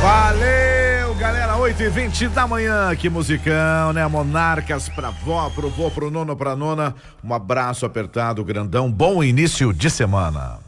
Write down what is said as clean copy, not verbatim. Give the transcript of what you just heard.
Valeu, galera, 8h20 da manhã, que musicão, né? Monarcas pra vó, pro vô, pro nono, pra nona. Um abraço apertado, grandão, bom início de semana.